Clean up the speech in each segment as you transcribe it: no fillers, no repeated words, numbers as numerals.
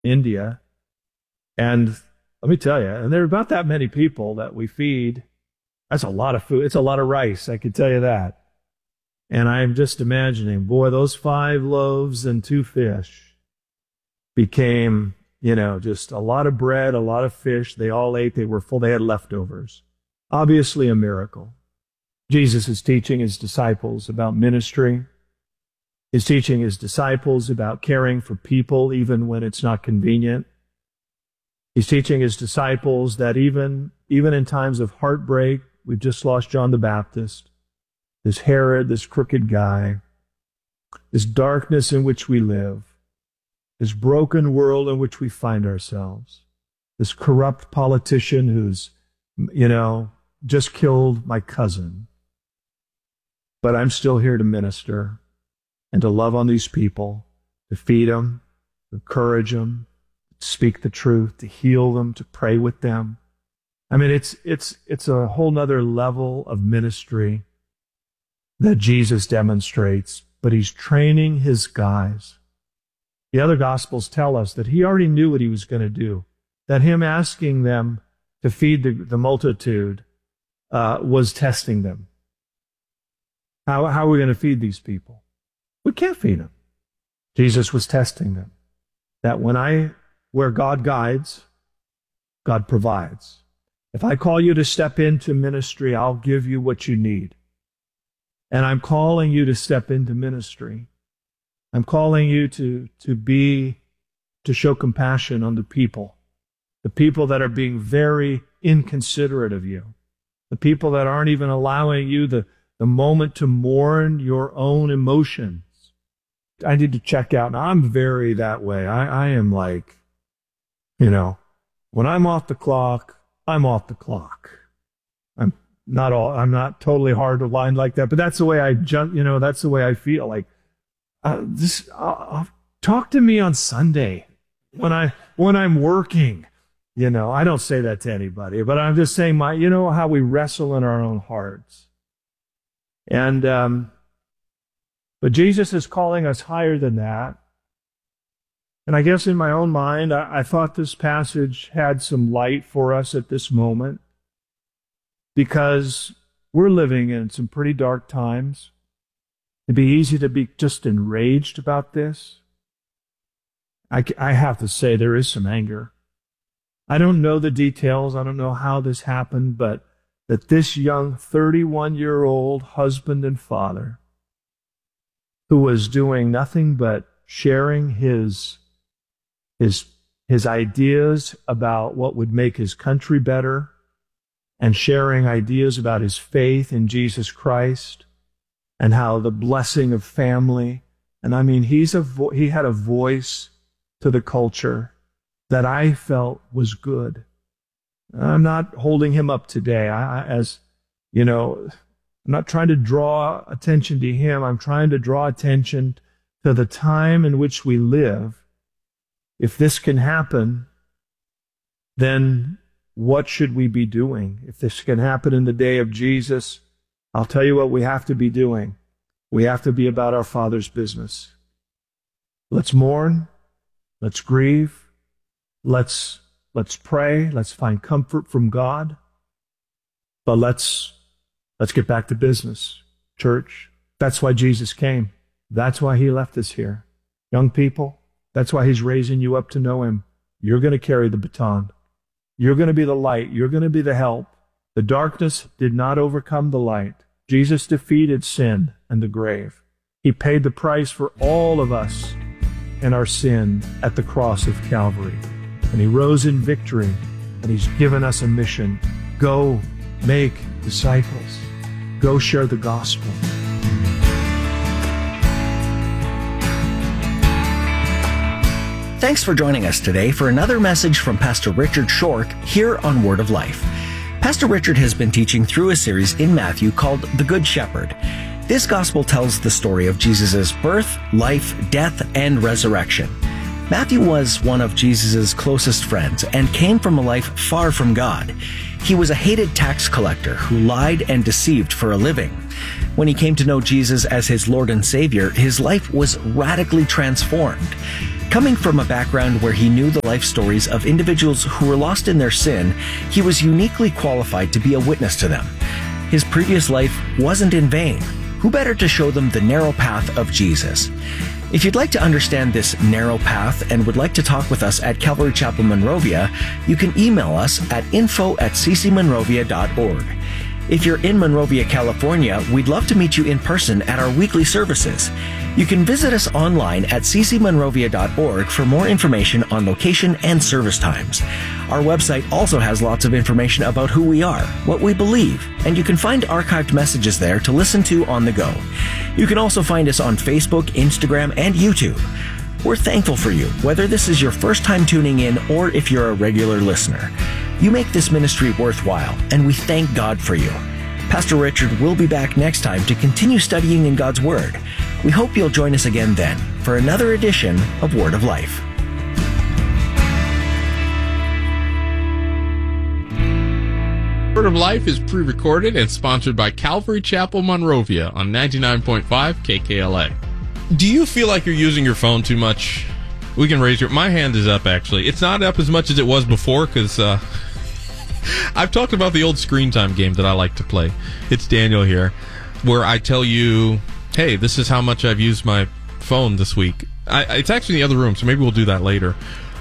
India. And let me tell you, and there are about that many people that we feed. That's a lot of food. It's a lot of rice, I can tell you that. And I'm just imagining, boy, those 5 loaves and 2 fish became, just a lot of bread, a lot of fish. They all ate. They were full. They had leftovers. Obviously a miracle. Jesus is teaching his disciples about ministry. He's teaching his disciples about caring for people even when it's not convenient. He's teaching his disciples that even in times of heartbreak, we've just lost John the Baptist, this Herod, this crooked guy, this darkness in which we live, this broken world in which we find ourselves, this corrupt politician who's, just killed my cousin. But I'm still here to minister and to love on these people, to feed them, to encourage them, to speak the truth, to heal them, to pray with them. I mean, it's a whole nother level of ministry that Jesus demonstrates, but he's training his guys. The other Gospels tell us that he already knew what he was going to do, that him asking them to feed the multitude was testing them. How are we going to feed these people? We can't feed them. Jesus was testing them. That where God guides, God provides. If I call you to step into ministry, I'll give you what you need. And I'm calling you to step into ministry. I'm calling you to show compassion on the people that are being very inconsiderate of you, the people that aren't even allowing you the moment to mourn your own emotions. I need to check out. Now, I'm very that way. I am like, when I'm off the clock, I'm off the clock. I'm not totally hard aligned like that, but that's the way that's the way I feel. Like, talk to me on Sunday when I'm working. I don't say that to anybody, but I'm just saying how we wrestle in our own hearts. And, but Jesus is calling us higher than that. And I guess in my own mind, I thought this passage had some light for us at this moment, because we're living in some pretty dark times. It'd be easy to be just enraged about this. I have to say there is some anger. I don't know the details. I don't know how this happened, but that this young 31-year-old husband and father, who was doing nothing but sharing his ideas about what would make his country better, and sharing ideas about his faith in Jesus Christ, and how the blessing of family, and I mean, he had a voice to the culture that I felt was good. I'm not holding him up today. I'm not trying to draw attention to him. I'm trying to draw attention to the time in which we live. If this can happen, then what should we be doing? If this can happen in the day of Jesus, I'll tell you what we have to be doing. We have to be about our Father's business. Let's mourn. Let's grieve. Let's pray. Let's find comfort from God. But let's get back to business, church. That's why Jesus came. That's why he left us here. Young people, that's why he's raising you up to know him. You're going to carry the baton. You're going to be the light. You're going to be the help. The darkness did not overcome the light. Jesus defeated sin and the grave. He paid the price for all of us and our sin at the cross of Calvary. And he rose in victory, and he's given us a mission. Go make disciples. Go share the gospel. Thanks for joining us today for another message from Pastor Richard Schork here on Word of Life. Pastor Richard has been teaching through a series in Matthew called The Good Shepherd. This gospel tells the story of Jesus' birth, life, death, and resurrection. Matthew was one of Jesus' closest friends and came from a life far from God. He was a hated tax collector who lied and deceived for a living. When he came to know Jesus as his Lord and Savior, his life was radically transformed. Coming from a background where he knew the life stories of individuals who were lost in their sin, he was uniquely qualified to be a witness to them. His previous life wasn't in vain. Who better to show them the narrow path of Jesus? If you'd like to understand this narrow path and would like to talk with us at Calvary Chapel Monrovia, you can email us at info@ccmonrovia.org. If you're in Monrovia, California, we'd love to meet you in person at our weekly services. You can visit us online at ccmonrovia.org for more information on location and service times. Our website also has lots of information about who we are, what we believe, and you can find archived messages there to listen to on the go. You can also find us on Facebook, Instagram, and YouTube. We're thankful for you, whether this is your first time tuning in or if you're a regular listener. You make this ministry worthwhile, and we thank God for you. Pastor Richard will be back next time to continue studying in God's Word. We hope you'll join us again then for another edition of Word of Life. Word of Life is pre-recorded and sponsored by Calvary Chapel Monrovia on 99.5 KKLA. Do you feel like you're using your phone too much? We can raise your... My hand is up, actually. It's not up as much as it was before, because I've talked about the old screen time game that I like to play. It's Daniel here, where I tell you, hey, this is how much I've used my phone this week. It's actually in the other room, so maybe we'll do that later.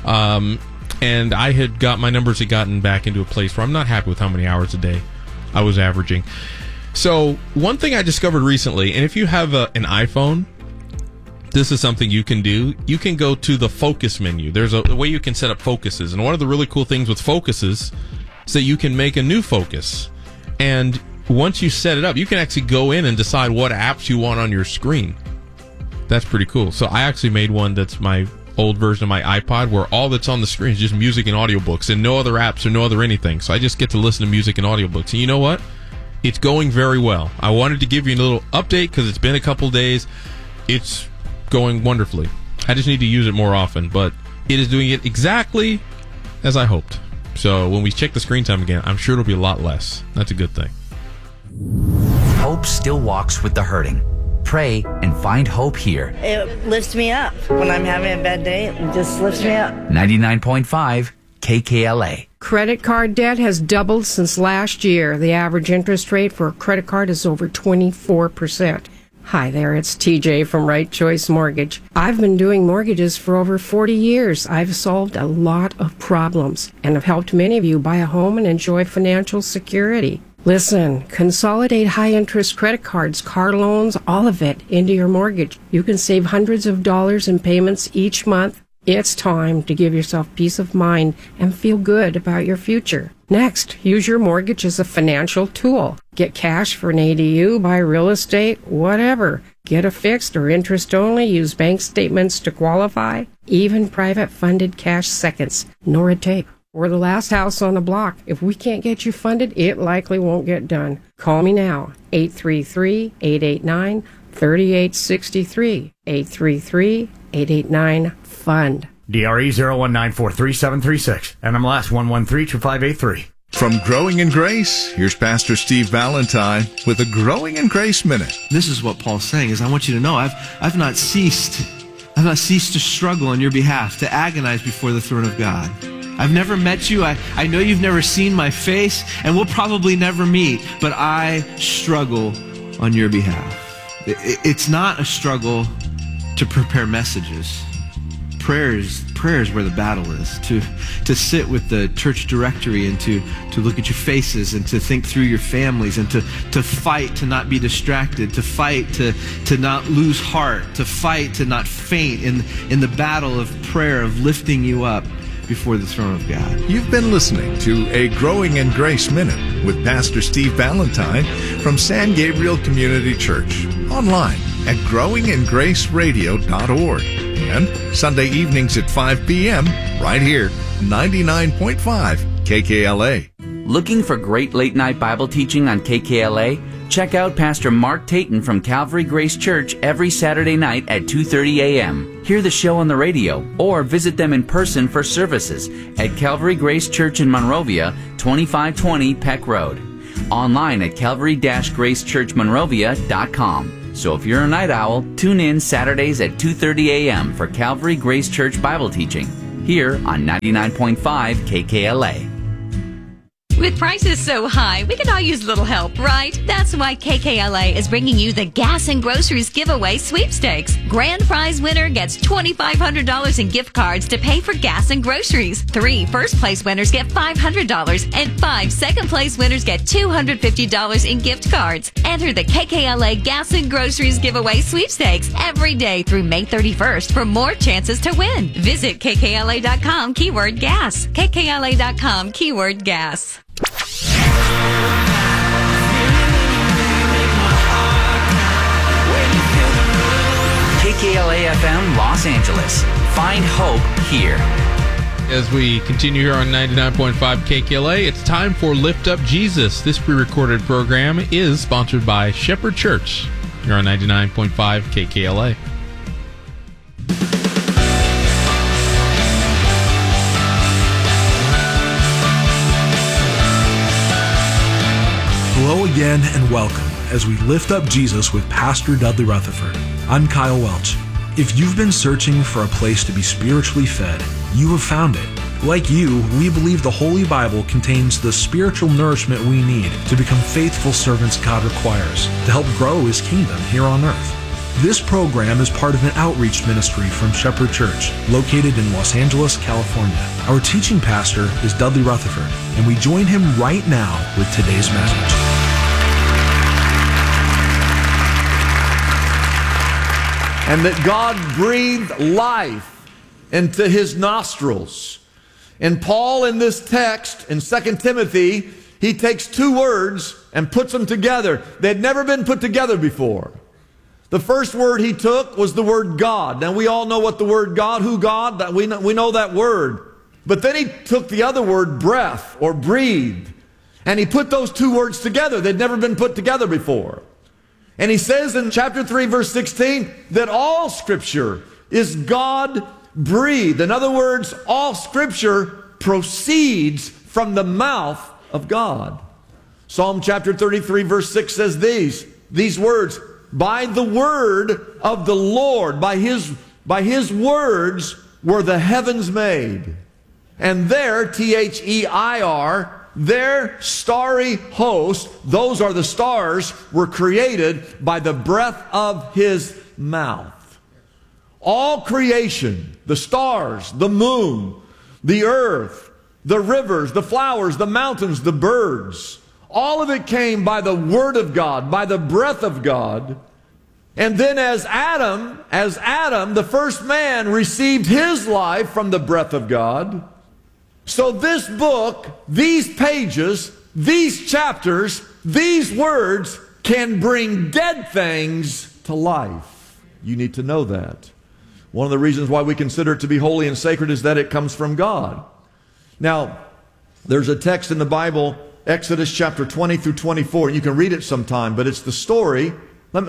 And I had got... My numbers had gotten back into a place where I'm not happy with how many hours a day I was averaging. So, one thing I discovered recently, and if you have an iPhone... This is something you can do. You can go to the focus menu. There's a way you can set up focuses. And one of the really cool things with focuses is that you can make a new focus. And once you set it up, you can actually go in and decide what apps you want on your screen. That's pretty cool. So I actually made one that's my old version of my iPod where all that's on the screen is just music and audiobooks and no other apps or no other anything. So I just get to listen to music and audiobooks. And you know what? It's going very well. I wanted to give you a little update because it's been a couple days. It's going wonderfully. I just need to use it more often, but it is doing it exactly as I hoped. So when we check the screen time again, I'm sure it'll be a lot less. That's a good thing. Hope still walks with the hurting. Pray and find hope here. It lifts me up. When I'm having a bad day, it just lifts me up. 99.5 KKLA. Credit card debt has doubled since last year. The average interest rate for a credit card is over 24%. Hi there, it's TJ from Right Choice Mortgage. I've been doing mortgages for over 40 years. I've solved a lot of problems and have helped many of you buy a home and enjoy financial security. Listen, consolidate high-interest credit cards, car loans, all of it into your mortgage. You can save hundreds of dollars in payments each month. It's time to give yourself peace of mind and feel good about your future. Next, use your mortgage as a financial tool. Get cash for an ADU, buy real estate, whatever. Get a fixed or interest only, use bank statements to qualify. Even private funded cash seconds. No red tape. We're the last house on the block. If we can't get you funded, it likely won't get done. Call me now, 833-889-3863. 833-889-FUND. DRE 01943736. NMLS 1132583. From Growing in Grace, here's Pastor Steve Valentine with a Growing in Grace Minute. This is what Paul's saying, is I want you to know I've not ceased to struggle on your behalf, to agonize before the throne of God. I've never met you. I know you've never seen my face, and we'll probably never meet, but I struggle on your behalf. It's not a struggle to prepare messages. Prayer is where the battle is. To sit with the church directory and to look at your faces and to think through your families and to fight to not be distracted, to fight to not lose heart, to fight to not faint in the battle of prayer, of lifting you up before the throne of God. You've been listening to a Growing in Grace Minute with Pastor Steve Valentine from San Gabriel Community Church. Online at growingingraceradio.org. And Sunday evenings at 5 p.m. right here, 99.5 KKLA. Looking for great late-night Bible teaching on KKLA? Check out Pastor Mark Tayton from Calvary Grace Church every Saturday night at 2:30 a.m. Hear the show on the radio or visit them in person for services at Calvary Grace Church in Monrovia, 2520 Peck Road. Online at calvary-gracechurchmonrovia.com. So if you're a night owl, tune in Saturdays at 2:30 a.m. for Calvary Grace Church Bible teaching here on 99.5 KKLA. With prices so high, we could all use a little help, right? That's why KKLA is bringing you the Gas and Groceries Giveaway Sweepstakes. Grand prize winner gets $2,500 in gift cards to pay for gas and groceries. 3 first-place winners get $500, and 5 second-place winners get $250 in gift cards. Enter the KKLA Gas and Groceries Giveaway Sweepstakes every day through May 31st for more chances to win. Visit KKLA.com, keyword gas. KKLA.com, keyword gas. KKLA FM Los Angeles. Find hope here. As we continue here on 99.5 KKLA, it's time for Lift Up Jesus. This pre-recorded program is sponsored by Shepherd Church. You're on 99.5 KKLA. Hello again and welcome as we lift up Jesus with Pastor Dudley Rutherford. I'm Kyle Welch. If you've been searching for a place to be spiritually fed, you have found it. Like you, we believe the Holy Bible contains the spiritual nourishment we need to become faithful servants God requires to help grow His kingdom here on earth. This program is part of an outreach ministry from Shepherd Church, located in Los Angeles, California. Our teaching pastor is Dudley Rutherford, and we join him right now with today's message. And that God breathed life into his nostrils. And Paul, in this text, in 2 Timothy, he takes 2 words and puts them together. They'd never been put together before. The first word he took was the word God. Now, we all know what the word God, who God, we know that word. But then he took the other word, breath, or breathe, and he put those 2 words together. They'd never been put together before. And he says in chapter 3, verse 16, that all Scripture is God-breathed. In other words, all Scripture proceeds from the mouth of God. Psalm chapter 33, verse 6 says these words, by the word of the Lord, by his words were the heavens made. And their, T-H-E-I-R, their starry host, those are the stars, were created by the breath of his mouth. All creation, the stars, the moon, the earth, the rivers, the flowers, the mountains, the birds, all of it came by the word of God, by the breath of God. And then as Adam, the first man, received his life from the breath of God, so this book, these pages, these chapters, these words can bring dead things to life. You need to know that. One of the reasons why we consider it to be holy and sacred is that it comes from God. Now, there's a text in the Bible, Exodus chapter 20 through 24. You can read it sometime, but it's the story. Let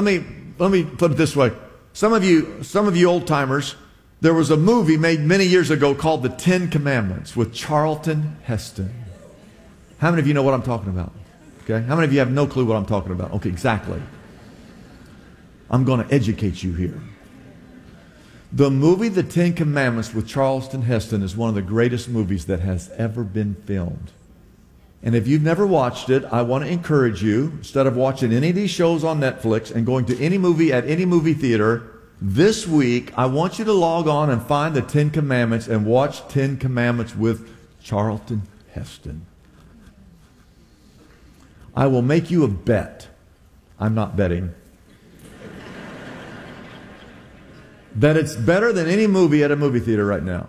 me put it this way. Some of you old timers, there was a movie made many years ago called The 10 Commandments with Charlton Heston. How many of you know what I'm talking about? Okay. How many of you have no clue what I'm talking about? Okay, exactly. I'm going to educate you here. The movie The 10 Commandments with Charlton Heston is one of the greatest movies that has ever been filmed. And if you've never watched it, I want to encourage you, instead of watching any of these shows on Netflix and going to any movie at any movie theater, this week, I want you to log on and find the 10 Commandments and watch 10 Commandments with Charlton Heston. I will make you a bet. I'm not betting. That it's better than any movie at a movie theater right now.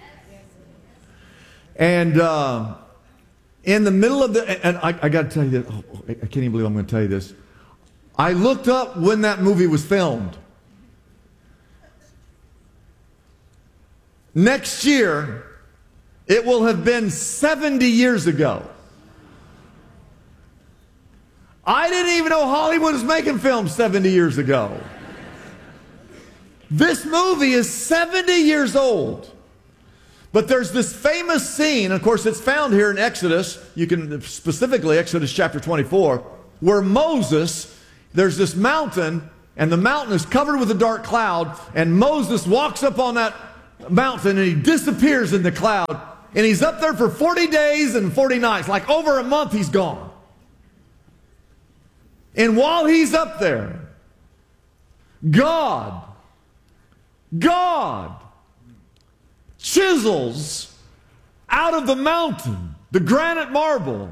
And in the middle of and I got to tell you this. Oh, I can't even believe I'm going to tell you this. I looked up when that movie was filmed. Next year, it will have been 70 years ago. I didn't even know Hollywood was making films 70 years ago. This movie is 70 years old. But there's this famous scene, of course it's found here in Exodus, you can specifically Exodus chapter 24, where Moses, there's this mountain, and the mountain is covered with a dark cloud, and Moses walks up on that mountain and he disappears in the cloud, and he's up there for 40 days and 40 nights, like over a month he's gone. And while he's up there, God chisels out of the mountain, the granite marble,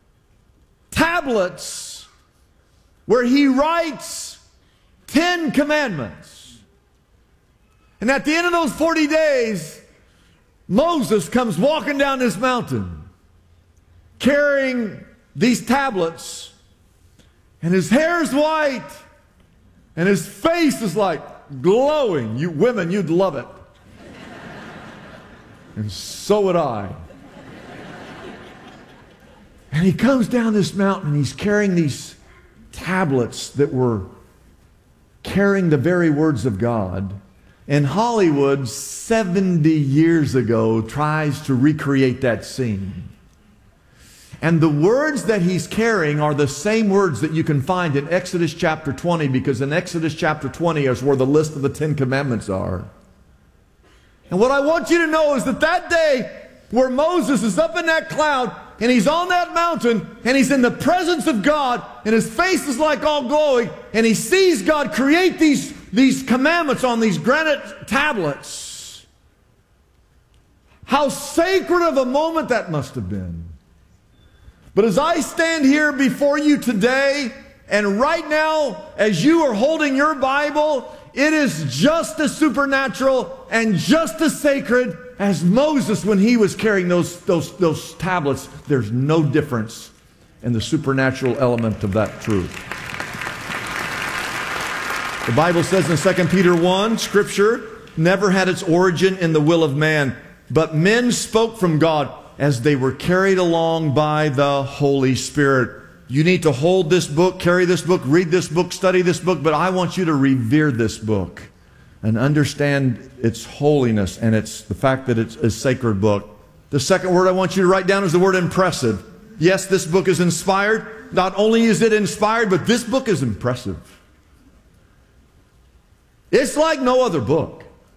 tablets where he writes 10 commandments. And at the end of those 40 days, Moses comes walking down this mountain carrying these tablets, and his hair's white and his face is like glowing. You women, you'd love it. And so would I. And he comes down this mountain and he's carrying these tablets that were carrying the very words of God. And Hollywood, 70 years ago, tries to recreate that scene. And the words that he's carrying are the same words that you can find in Exodus chapter 20, because in Exodus chapter 20 is where the list of the 10 commandments are. And what I want you to know is that that day where Moses is up in that cloud and he's on that mountain and he's in the presence of God and his face is like all glowing and he sees God create these commandments on these granite tablets. How sacred of a moment that must have been. But as I stand here before you today, and right now, as you are holding your Bible, it is just as supernatural and just as sacred as Moses when he was carrying those tablets. There's no difference in the supernatural element of that truth. The Bible says in 2 Peter 1, Scripture never had its origin in the will of man, but men spoke from God as they were carried along by the Holy Spirit. You need to hold this book, carry this book, read this book, study this book, but I want you to revere this book and understand its holiness and its the fact that it's a sacred book. The second word I want you to write down is the word impressive. Yes, this book is inspired. Not only is it inspired, but this book is impressive. It's like no other book.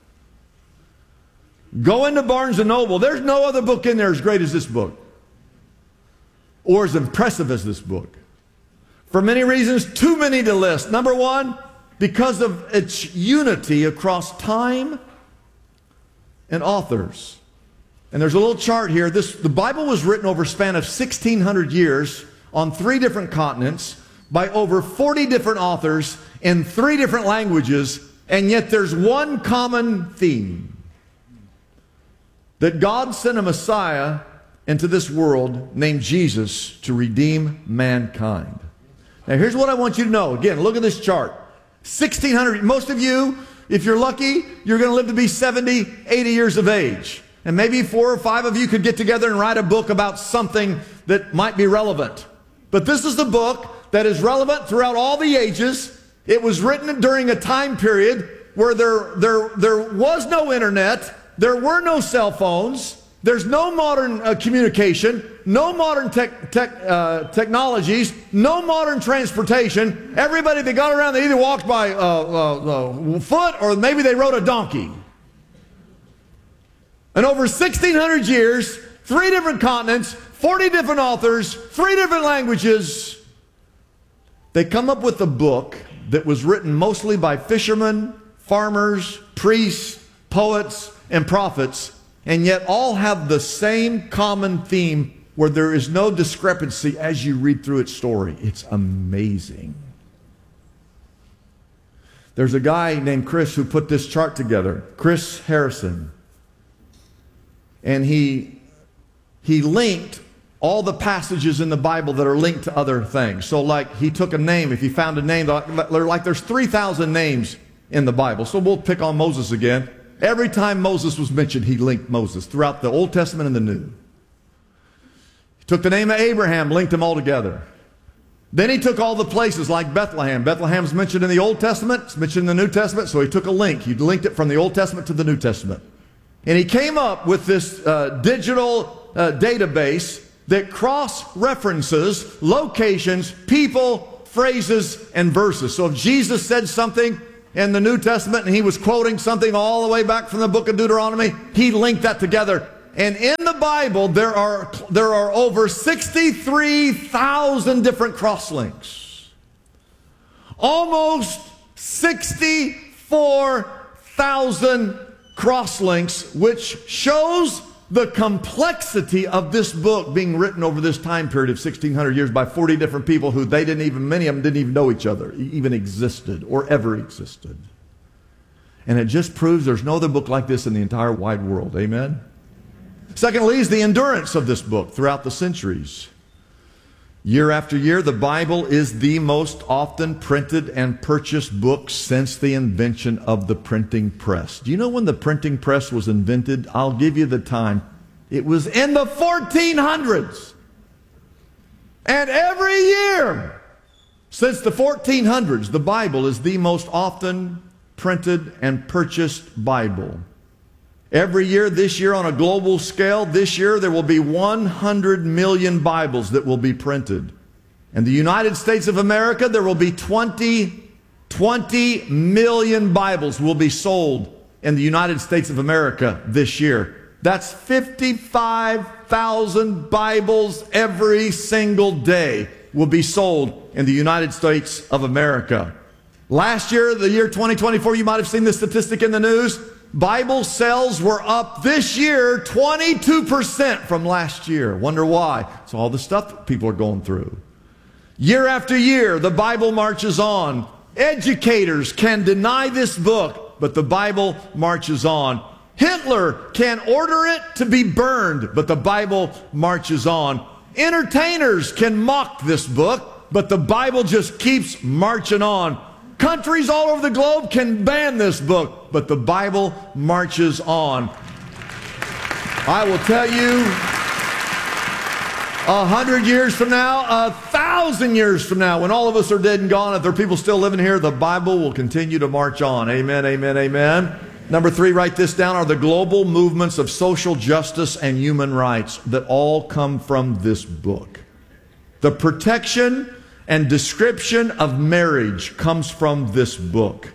Go into Barnes & Noble. There's no other book in there as great as this book, or as impressive as this book. For many reasons, too many to list. Number one, because of its unity across time and authors. And there's a little chart here. The Bible was written over a span of 1,600 years on 3 different continents by over 40 different authors in 3 different languages, and yet there's one common theme. That God sent a Messiah into this world named Jesus to redeem mankind. Now here's what I want you to know. Again, look at this chart. 1,600. Most of you, if you're lucky, you're going to live to be 70, 80 years of age. And maybe 4 or 5 of you could get together and write a book about something that might be relevant. But this is the book that is relevant throughout all the ages. It was written during a time period where there was no internet. There were no cell phones. There's no modern communication, no modern technologies, no modern transportation. Everybody that got around, they either walked by foot or maybe they rode a donkey. And over 1,600 years, 3 different continents, 40 different authors, 3 different languages, they come up with a book that was written mostly by fishermen, farmers, priests, poets, and prophets, and yet all have the same common theme where there is no discrepancy as you read through its story. It's amazing. There's a guy named Chris who put this chart together, Chris Harrison. And he linked all the passages in the Bible that are linked to other things. So like he took a name, if he found a name, like there's 3,000 names in the Bible. So we'll pick on Moses again. Every time Moses was mentioned, he linked Moses throughout the Old Testament and the New. He took the name of Abraham, linked them all together. Then he took all the places like Bethlehem. Bethlehem's mentioned in the Old Testament, it's mentioned in the New Testament, so he took a link. He linked it from the Old Testament to the New Testament. And he came up with this digital database that cross-references locations, people, phrases and verses. So if Jesus said something in the New Testament and he was quoting something all the way back from the book of Deuteronomy, he linked that together. And in the Bible, there are over 63,000 different crosslinks. Almost 64,000 crosslinks, which shows the complexity of this book being written over this time period of 1,600 years by 40 different people who many of them didn't even know each other, even existed or ever existed. And it just proves there's no other book like this in the entire wide world. Amen? Secondly is the endurance of this book throughout the centuries. Year after year, the Bible is the most often printed and purchased book since the invention of the printing press. Do you know when the printing press was invented? I'll give you the time. It was in the 1400s. And every year since the 1400s, the Bible is the most often printed and purchased Bible. Every year, this year on a global scale, this year there will be 100 million Bibles that will be printed. In the United States of America, there will be 20 million Bibles will be sold in the United States of America this year. That's 55,000 Bibles every single day will be sold in the United States of America. Last year, the year 2024, you might have seen this statistic in the news. Bible sales were up this year 22% from last year. Wonder why? It's all the stuff that people are going through. Year after year, the Bible marches on. Educators can deny this book, but the Bible marches on. Hitler can order it to be burned, but the Bible marches on. Entertainers can mock this book, but the Bible just keeps marching on. Countries all over the globe can ban this book, but the Bible marches on. I will tell you, 100 years from now, 1,000 years from now, when all of us are dead and gone, if there are people still living here, the Bible will continue to march on. Amen, amen, amen. Number 3, write this down, are the global movements of social justice and human rights that all come from this book. The protection and description of marriage comes from this book.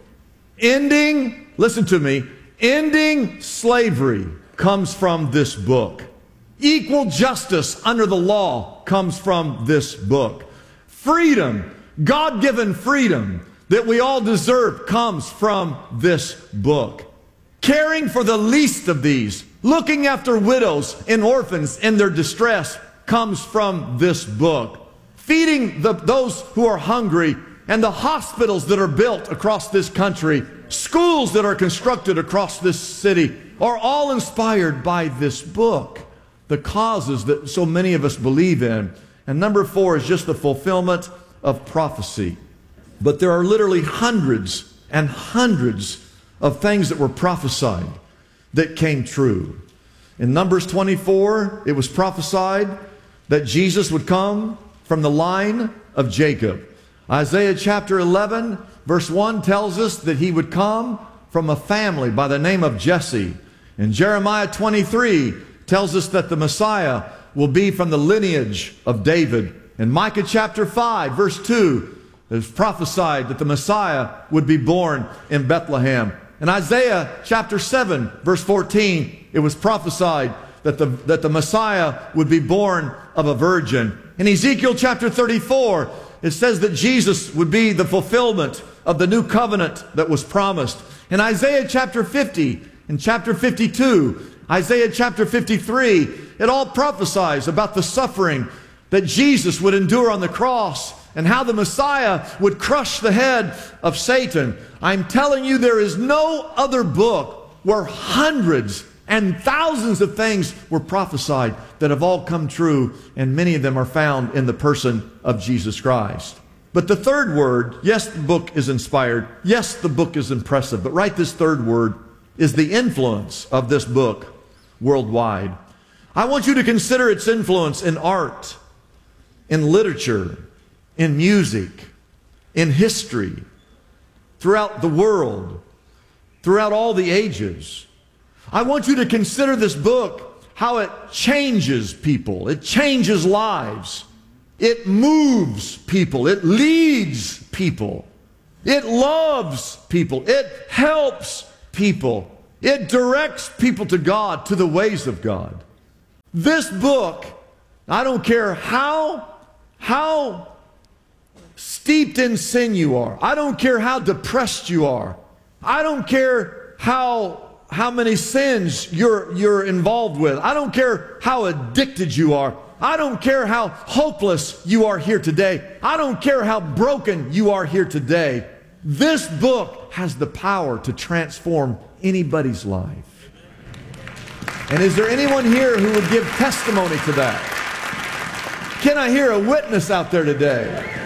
Listen to me, ending slavery comes from this book. Equal justice under the law comes from this book. Freedom, God-given freedom that we all deserve comes from this book. Caring for the least of these, looking after widows and orphans in their distress comes from this book. Feeding those who are hungry, and the hospitals that are built across this country, schools that are constructed across this city, are all inspired by this book. The causes that so many of us believe in. And number 4 is just the fulfillment of prophecy. But there are literally hundreds and hundreds of things that were prophesied that came true. In Numbers 24, it was prophesied that Jesus would come from the line of Jacob. Isaiah chapter 11, verse 1 tells us that he would come from a family by the name of Jesse. And Jeremiah 23 tells us that the Messiah will be from the lineage of David. In Micah chapter 5, verse 2, it was prophesied that the Messiah would be born in Bethlehem. In Isaiah chapter 7, verse 14, it was prophesied that the Messiah would be born of a virgin. In Ezekiel chapter 34, it says that Jesus would be the fulfillment of the new covenant that was promised. In Isaiah chapter 50, in chapter 52, Isaiah chapter 53, it all prophesies about the suffering that Jesus would endure on the cross and how the Messiah would crush the head of Satan. I'm telling you, there is no other book where hundreds and thousands of things were prophesied that have all come true, and many of them are found in the person of Jesus Christ. But the third word, yes, the book is inspired. Yes, the book is impressive. But write this third word, is the influence of this book worldwide. I want you to consider its influence in art, in literature, in music, in history, throughout the world, throughout all the ages. I want you to consider this book, how it changes people. It changes lives. It moves people. It leads people. It loves people. It helps people. It directs people to God, to the ways of God. This book, I don't care how steeped in sin you are. I don't care how depressed you are. I don't care how many sins you're involved with. I don't care how addicted you are. I don't care how hopeless you are here today. I don't care how broken you are here today. This book has the power to transform anybody's life. And is there anyone here who would give testimony to that? Can I hear a witness out there today?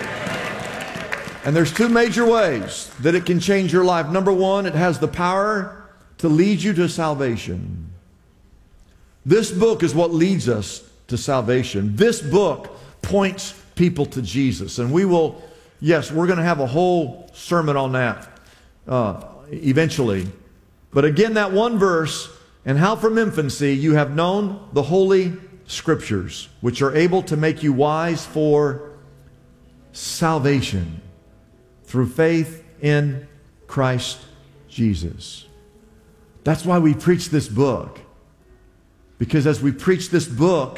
And there's two major ways that it can change your life. Number one, it has the power to lead you to salvation. This book is what leads us to salvation. This book points people to Jesus. And we will, yes, we're going to have a whole sermon on that eventually. But again, that one verse, and how from infancy you have known the Holy Scriptures, which are able to make you wise for salvation through faith in Christ Jesus. That's why we preach this book. Because as we preach this book,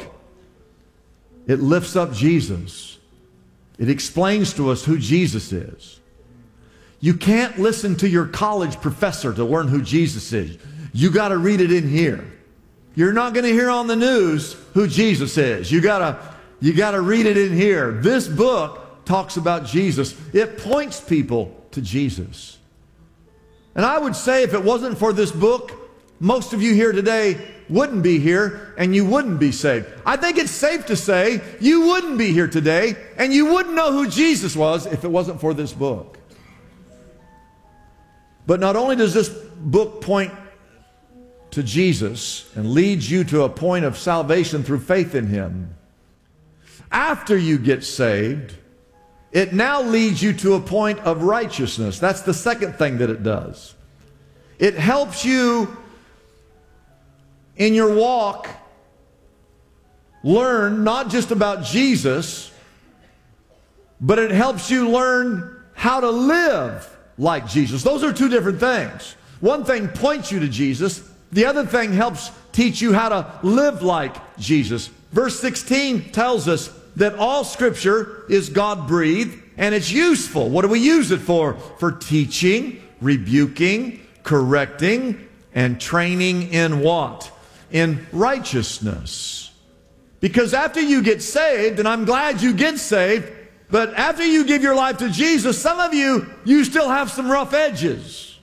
it lifts up Jesus. It explains to us who Jesus is. You can't listen to your college professor to learn who Jesus is. You got to read it in here. You're not going to hear on the news who Jesus is. You got to read it in here. This book talks about Jesus. It points people to Jesus. And I would say if it wasn't for this book, most of you here today wouldn't be here and you wouldn't be saved. I think it's safe to say you wouldn't be here today and you wouldn't know who Jesus was if it wasn't for this book. But not only does this book point to Jesus and leads you to a point of salvation through faith in Him, after you get saved, it now leads you to a point of righteousness. That's the second thing that it does. It helps you in your walk learn not just about Jesus, but it helps you learn how to live like Jesus. Those are two different things. One thing points you to Jesus. The other thing helps teach you how to live like Jesus. Verse 16 tells us that all Scripture is God-breathed and it's useful. What do we use it for? For teaching, rebuking, correcting, and training in what? In righteousness. Because after you get saved, and I'm glad you get saved, but after you give your life to Jesus, some of you still have some rough edges.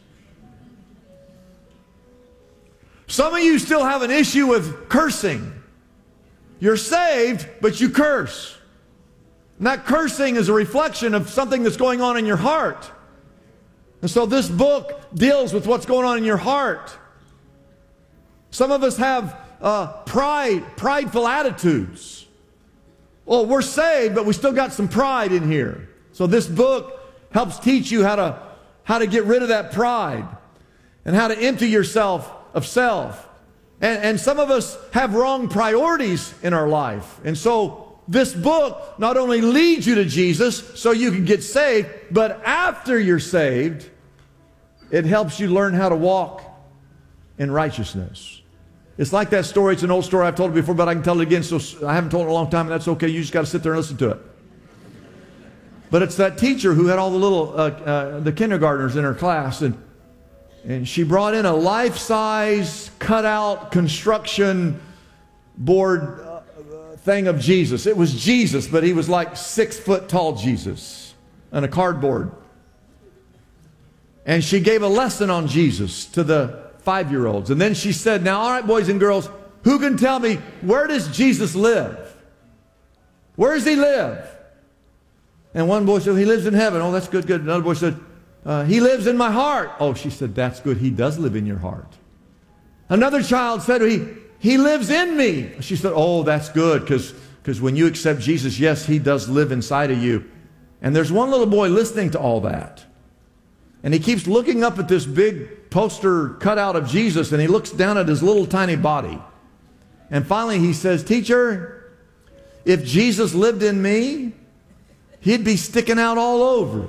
Some of you still have an issue with cursing. You're saved, but you curse. And that cursing is a reflection of something that's going on in your heart. And so this book deals with what's going on in your heart. Some of us have prideful attitudes. Well, we're saved, but we still got some pride in here. So this book helps teach you how to get rid of that pride and how to empty yourself of self. And some of us have wrong priorities in our life. And so this book not only leads you to Jesus so you can get saved, but after you're saved, it helps you learn how to walk in righteousness. It's like that story. It's an old story. I've told it before, but I can tell it again. So I haven't told it in a long time, and that's okay. You just got to sit there and listen to it. But it's that teacher who had all the little the kindergartners in her class, and she brought in a life-size cutout construction board thing of Jesus. It was Jesus, but he was like 6 foot tall Jesus on a cardboard. And she gave a lesson on Jesus to the 5-year-olds. And then she said, now, all right, boys and girls, who can tell me, where does Jesus live? Where does he live? And one boy said, he lives in heaven. Oh, that's good, good. Another boy said, he lives in my heart. Oh, she said, that's good. He does live in your heart. Another child said, he lives in me. She said, oh, that's good, because when you accept Jesus, yes, he does live inside of you. And there's one little boy listening to all that. And he keeps looking up at this big poster cutout of Jesus, and he looks down at his little tiny body. And finally he says, teacher, if Jesus lived in me, he'd be sticking out all over.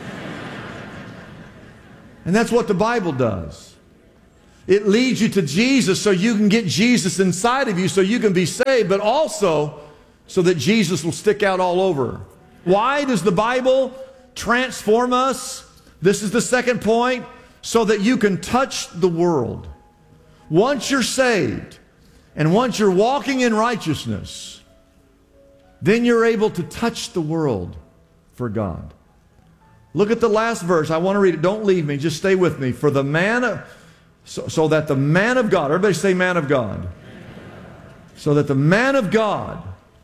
And that's what the Bible does. It leads you to Jesus so you can get Jesus inside of you so you can be saved, but also so that Jesus will stick out all over. Why does the Bible transform us? This is the second point, so that you can touch the world. Once you're saved, and once you're walking in righteousness, then you're able to touch the world for God. Look at the last verse. I want to read it. Don't leave me. Just stay with me. For the man, so that the man of God, everybody say man of God. So that the man of God,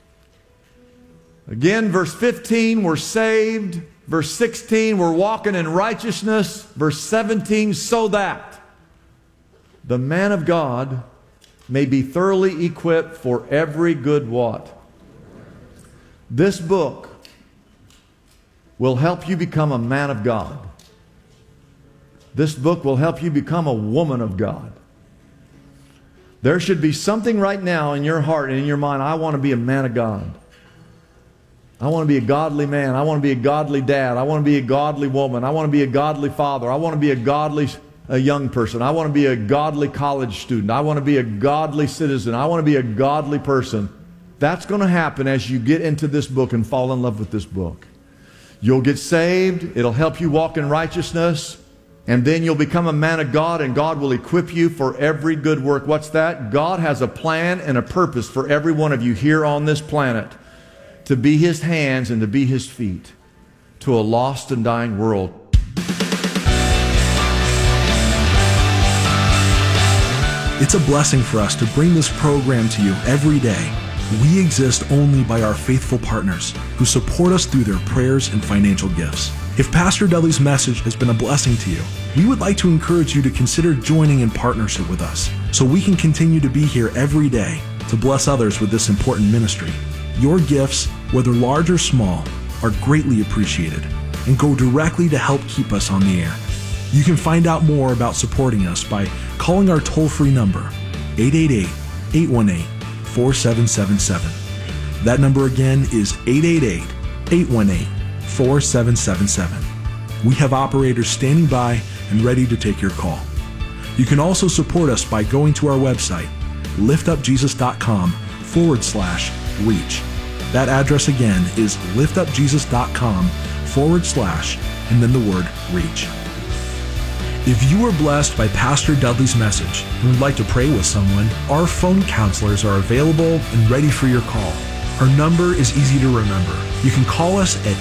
again, verse 15, we're saved. Verse 16, we're walking in righteousness. Verse 17, so that the man of God may be thoroughly equipped for every good what? This book will help you become a man of God. This book will help you become a woman of God. There should be something right now in your heart and in your mind. I want to be a man of God. I want to be a godly man. I want to be a godly dad. I want to be a godly woman. I want to be a godly father. I want to be a young person. I want to be a godly college student. I want to be a godly citizen. I want to be a godly person. That's going to happen as you get into this book and fall in love with this book. You'll get saved. It'll help you walk in righteousness. And then you'll become a man of God, and God will equip you for every good work. What's that? God has a plan and a purpose for every one of you here on this planet to be His hands and to be His feet to a lost and dying world. It's a blessing for us to bring this program to you every day. We exist only by our faithful partners who support us through their prayers and financial gifts. If Pastor Dudley's message has been a blessing to you, we would like to encourage you to consider joining in partnership with us so we can continue to be here every day to bless others with this important ministry. Your gifts, whether large or small, are greatly appreciated and go directly to help keep us on the air. You can find out more about supporting us by calling our toll-free number, 888-818-4777. That number again is 888-818-4777. We have operators standing by and ready to take your call. You can also support us by going to our website, liftupjesus.com/reach. That address again is liftupjesus.com/ and then the word reach. If you were blessed by Pastor Dudley's message and would like to pray with someone, our phone counselors are available and ready for your call. Our number is easy to remember. You can call us at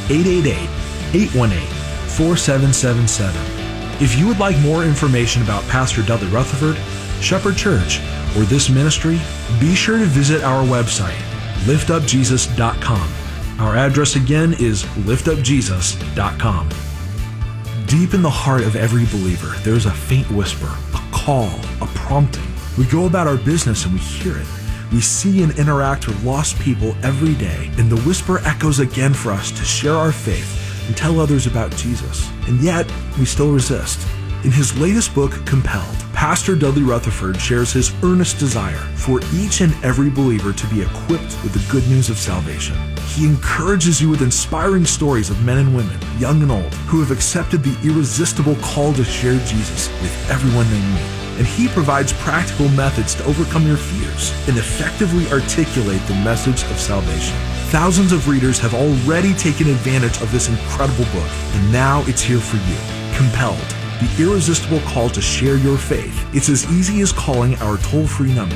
888-818-4777. If you would like more information about Pastor Dudley Rutherford, Shepherd Church, or this ministry, be sure to visit our website, liftupjesus.com. Our address again is liftupjesus.com. Deep in the heart of every believer, there is a faint whisper, a call, a prompting. We go about our business and we hear it. We see and interact with lost people every day, and the whisper echoes again for us to share our faith and tell others about Jesus. And yet, we still resist. In his latest book, Compelled, Pastor Dudley Rutherford shares his earnest desire for each and every believer to be equipped with the good news of salvation. He encourages you with inspiring stories of men and women, young and old, who have accepted the irresistible call to share Jesus with everyone they meet. And he provides practical methods to overcome your fears and effectively articulate the message of salvation. Thousands of readers have already taken advantage of this incredible book, and now it's here for you. Compelled, the irresistible call to share your faith. It's as easy as calling our toll-free number,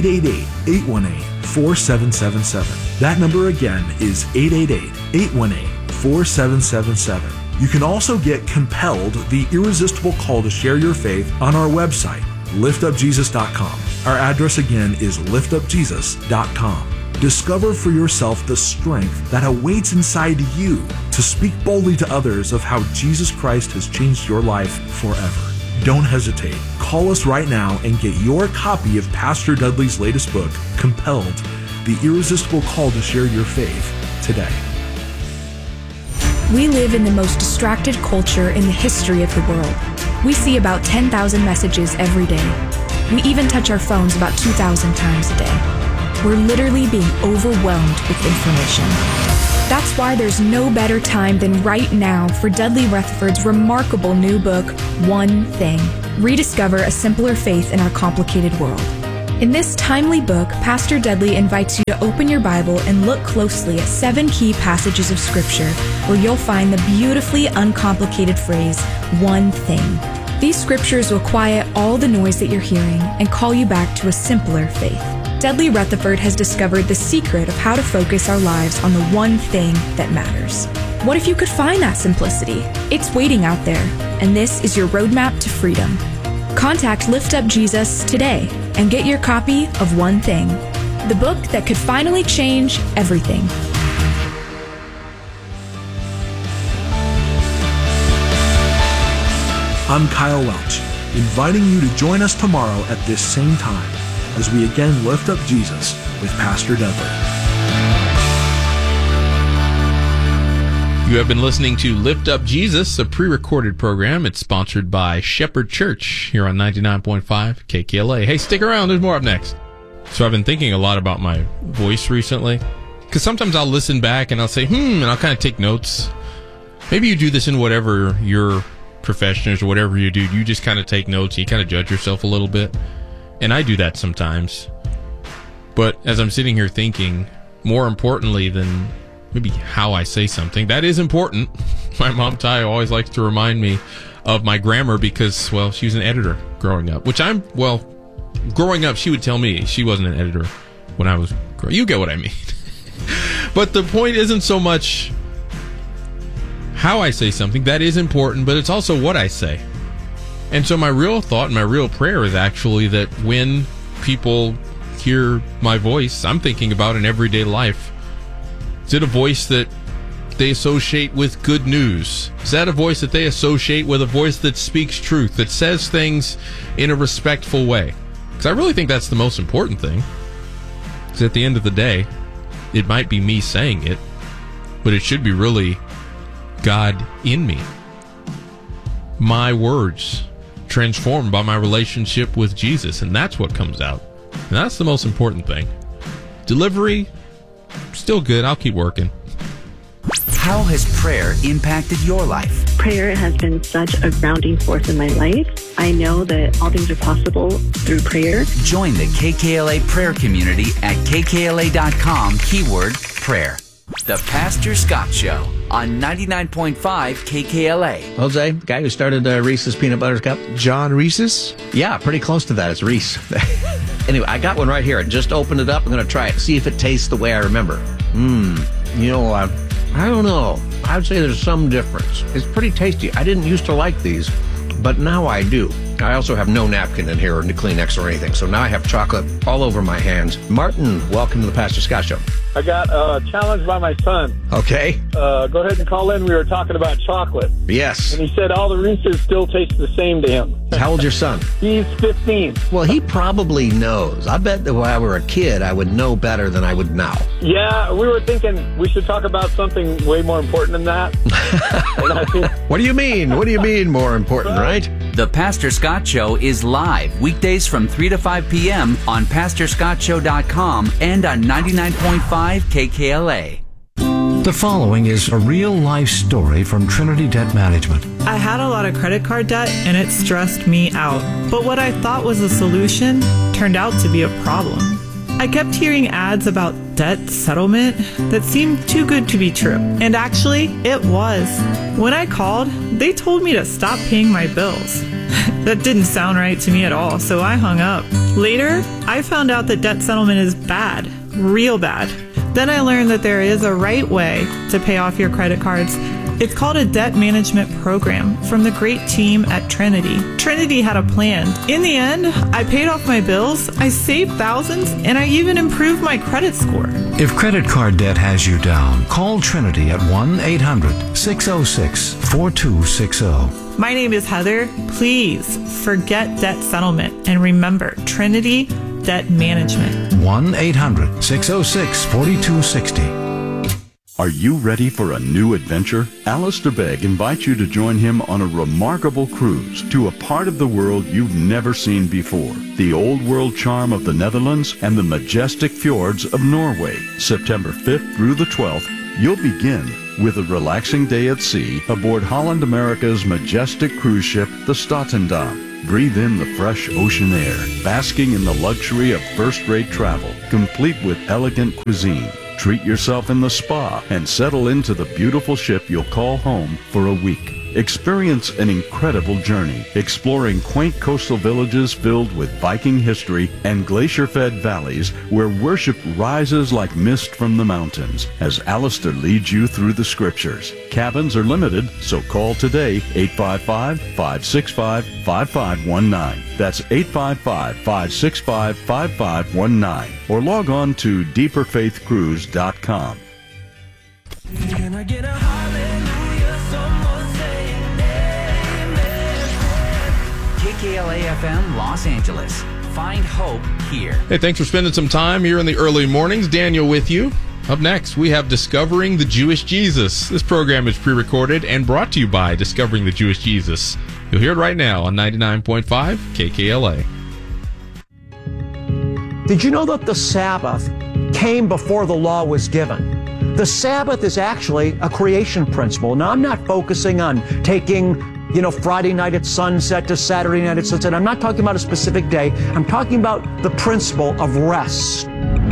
888-818-4777. That number again is 888-818-4777. You can also get Compelled, the irresistible call to share your faith on our website, liftupjesus.com. Our address again is liftupjesus.com. Discover for yourself the strength that awaits inside you to speak boldly to others of how Jesus Christ has changed your life forever. Don't hesitate. Call us right now and get your copy of Pastor Dudley's latest book, Compelled, the irresistible call to share your faith, today. We live in the most distracted culture in the history of the world. We see about 10,000 messages every day. We even touch our phones about 2,000 times a day. we're literally being overwhelmed with information. That's why there's no better time than right now for Dudley Rutherford's remarkable new book, One Thing. Rediscover a simpler faith in our complicated world. In this timely book, Pastor Dudley invites you to open your Bible and look closely at 7 key passages of Scripture where you'll find the beautifully uncomplicated phrase, one thing. These scriptures will quiet all the noise that you're hearing and call you back to a simpler faith. Dudley Rutherford has discovered the secret of how to focus our lives on the one thing that matters. What if you could find that simplicity? It's waiting out there, and this is your roadmap to freedom. Contact Lift Up Jesus today and get your copy of One Thing, the book that could finally change everything. I'm Kyle Welch, inviting you to join us tomorrow at this same time as we again lift up Jesus with Pastor Dudley. You have been listening to Lift Up Jesus, a pre-recorded program. It's sponsored by Shepherd Church here on 99.5 KKLA. Hey, stick around. There's more up next. So I've been thinking a lot about my voice recently, because sometimes I'll listen back and I'll say, and I'll kind of take notes. Maybe you do this in whatever your profession is or whatever you do. You just kind of take notes. You kind of judge yourself a little bit. And I do that sometimes. But as I'm sitting here thinking, more importantly than maybe how I say something, that is important. My mom, Ty, always likes to remind me of my grammar because, well, she was an editor growing up. Growing up, she would tell me she wasn't an editor when I was growing up. You get what I mean. But the point isn't so much how I say something. That is important, but it's also what I say. And so my real thought and my real prayer is actually that when people hear my voice, I'm thinking about in everyday life, is it a voice that they associate with good news? Is that a voice that they associate with a voice that speaks truth, that says things in a respectful way? Because I really think that's the most important thing. Because at the end of the day, it might be me saying it, but it should be really God in me. My words transformed by my relationship with Jesus, and that's what comes out. And that's the most important thing. Delivery, still good. I'll keep working. How has prayer impacted your life? Prayer has been such a grounding force in my life. I know that all things are possible through prayer. Join the KKLA prayer community at kkla.com, keyword prayer. The Pastor Scott Show on 99.5 KKLA. Jose, the guy who started Reese's Peanut Butter Cup? John Reese's? Yeah, pretty close to that. It's Reese. Anyway, I got one right here. I just opened it up. I'm going to try it, see if it tastes the way I remember. I don't know. I would say there's some difference. It's pretty tasty. I didn't used to like these, but now I do. I also have no napkin in here or Kleenex or anything, so now I have chocolate all over my hands. Martin, welcome to the Pastor Scott Show. I got challenged by my son. Okay. Go ahead and call in. We were talking about chocolate. Yes. And he said all the Reese's still taste the same to him. How old's your son? He's 15. Well, he probably knows. I bet that when I were a kid, I would know better than I would now. Yeah, we were thinking we should talk about something way more important than that. What do you mean? What do you mean more important, right? The Pastor Scott Show is live weekdays from 3 to 5 p.m. on PastorScottShow.com and on 99.5 KKLA. The following is a real-life story from Trinity Debt Management. I had a lot of credit card debt, and it stressed me out. But what I thought was a solution turned out to be a problem. I kept hearing ads about debt settlement that seemed too good to be true. And actually, it was. When I called, they told me to stop paying my bills. That didn't sound right to me at all, so I hung up. Later, I found out that debt settlement is bad, real bad. Then I learned that there is a right way to pay off your credit cards. It's called a debt management program from the great team at Trinity. Trinity had a plan. In the end, I paid off my bills, I saved thousands, and I even improved my credit score. If credit card debt has you down, call Trinity at 1-800-606-4260. My name is Heather. Please forget debt settlement and remember Trinity Debt Management. 1-800-606-4260. Are you ready for a new adventure? Alistair Begg invites you to join him on a remarkable cruise to a part of the world you've never seen before. The old world charm of the Netherlands and the majestic fjords of Norway. September 5th through the 12th, you'll begin with a relaxing day at sea aboard Holland America's majestic cruise ship, the Statendam. Breathe in the fresh ocean air, basking in the luxury of first-rate travel, complete with elegant cuisine. Treat yourself in the spa and settle into the beautiful ship you'll call home for a week. Experience an incredible journey, exploring quaint coastal villages filled with Viking history and glacier-fed valleys where worship rises like mist from the mountains as Alistair leads you through the scriptures. Cabins are limited, so call today 855-565-5519. That's 855-565-5519. Or log on to deeperfaithcruise.com. Can I get a hallelujah? Someone say amen. KKLA-FM Los Angeles. Find hope here. Hey, thanks for spending some time here in the early mornings. Daniel with you. Up next, we have Discovering the Jewish Jesus. This program is pre-recorded and brought to you by Discovering the Jewish Jesus. You'll hear it right now on 99.5 KKLA. Did you know that the Sabbath came before the law was given? The Sabbath is actually a creation principle. Now, I'm not focusing on taking, Friday night at sunset to Saturday night at sunset. I'm not talking about a specific day. I'm talking about the principle of rest.